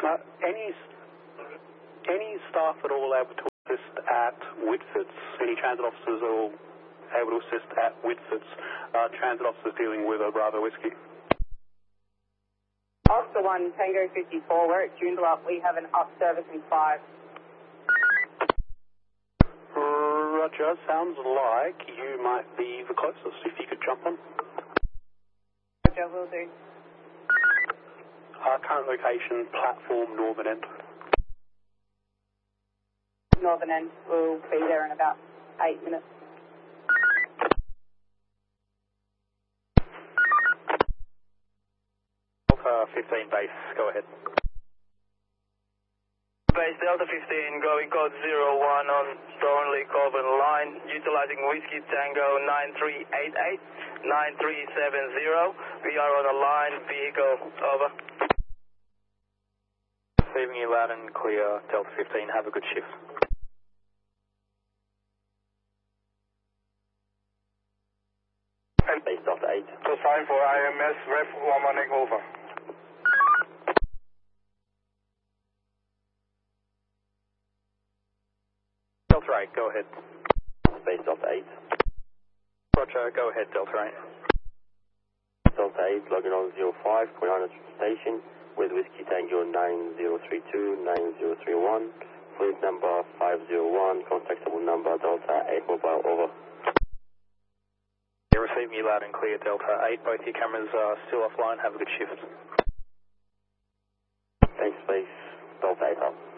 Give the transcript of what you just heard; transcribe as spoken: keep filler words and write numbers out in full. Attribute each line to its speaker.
Speaker 1: Uh, any any staff at all able to assist at Whitfords? Any transit officers at all able to assist at Whitfords? Uh, transit officers dealing with a Bravo Whiskey.
Speaker 2: Officer one, Tango fifty-four, we're at Joondalup. We have an up service in five.
Speaker 1: Roger, sounds like you might be the closest. If you could jump on.
Speaker 2: Roger, will do.
Speaker 1: Our current location, platform northern end.
Speaker 2: Northern end, we'll be there in about eight minutes.
Speaker 1: Delta fifteen base, go ahead.
Speaker 3: Base Delta fifteen, going code zero one on Thornley Coven line, utilizing Whiskey Tango nine three eight eight, nine three seven zero. We are on a line, vehicle, over.
Speaker 1: Receiving you loud and clear, Delta fifteen, have a good shift.
Speaker 3: Base Delta eight.
Speaker 4: To sign for I M S, ref one one eight, over.
Speaker 1: Delta eight, go ahead.
Speaker 3: Base Delta eight.
Speaker 1: Roger, go ahead, Delta eight.
Speaker 3: Delta eight, logging on zero five, going on the station with Whiskey Tango nine zero three two, nine zero three one, fleet number five zero one, contactable number Delta eight mobile, over.
Speaker 1: You're receiving you loud and clear, Delta eight. Both your cameras are still offline. Have a good shift.
Speaker 3: Thanks, Space. Delta eight up.